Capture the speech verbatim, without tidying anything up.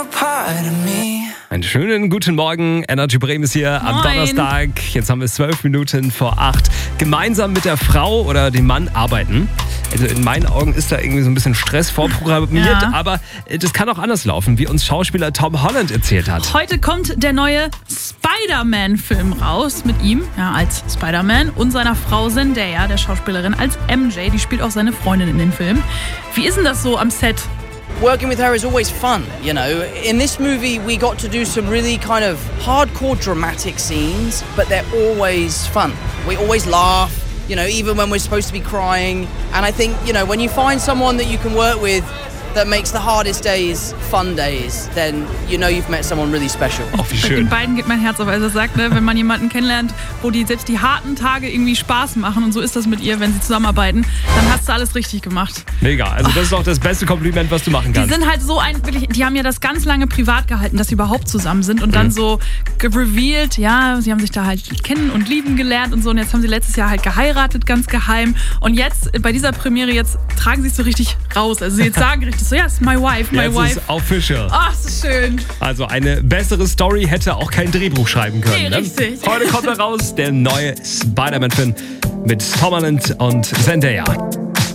Einen schönen guten Morgen. Energy Bremen ist hier am Moin. Donnerstag. Jetzt haben wir es zwölf Minuten vor acht. Gemeinsam mit der Frau oder dem Mann arbeiten. Also in meinen Augen ist da irgendwie so ein bisschen Stress vorprogrammiert. Ja. Aber das kann auch anders laufen, wie uns Schauspieler Tom Holland erzählt hat. Heute kommt der neue Spider-Man-Film raus mit ihm, ja, als Spider-Man, und seiner Frau Zendaya, der Schauspielerin, als M J. Die spielt auch seine Freundin in den Film. Wie ist denn das so am Set? Working with her is always fun, you know. In this movie, we got to do some really kind of hardcore dramatic scenes, but they're always fun. We always laugh, you know, even when we're supposed to be crying. And I think, you know, when you find someone that you can work with that makes the hardest days fun days, then you know you've met someone really special. Ach, wie Bei den schön. beiden geht mein Herz auf. Also er sagt, ne, wenn man jemanden kennenlernt, wo die selbst die harten Tage irgendwie Spaß machen, und so ist das mit ihr, wenn sie zusammenarbeiten, dann hast du alles richtig gemacht. Mega. Also das ist auch das beste Kompliment, was du machen Die kannst. sind halt so ein, wirklich, die haben ja das ganz lange privat gehalten, dass sie überhaupt zusammen sind und dann Mhm. so gerevealed, ja, sie haben sich da halt kennen und lieben gelernt und so, und jetzt haben sie letztes Jahr halt geheiratet, ganz geheim, und jetzt, bei dieser Premiere, jetzt tragen sie es so richtig raus, also sie jetzt sagen richtig so, ja, it's my wife, my Jetzt wife. ist official. Oh, ist das schön. Also eine bessere Story hätte auch kein Drehbuch schreiben können. Nee, ne? richtig. Heute kommt heraus der neue Spider-Man-Film mit Tom Holland und Zendaya.